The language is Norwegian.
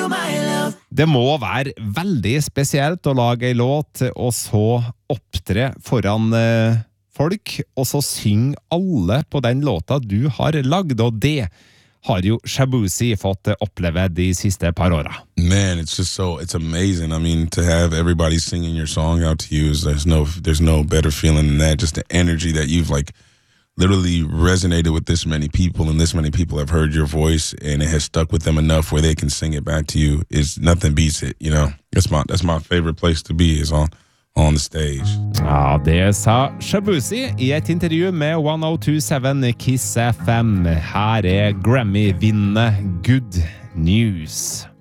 Det må være veldig spesielt å lage en låt og så opptre foran folk, og så synger alle på den låta du har lagd, og det har jo Shaboozey fått oppleve de siste par åra. Man, it's amazing. I mean, to have everybody singing your song out to you, there's no better feeling than that. Just the energy that you've like literally resonated with this many people, and this many people have heard your voice, and it has stuck with them enough where they can sing it back to you. Is nothing beats it, you know. That's my favorite place to be is on the stage. Ja, det sa Shaboozey i et intervju med 1027 Kiss FM. Her Grammy-vinnende Good News.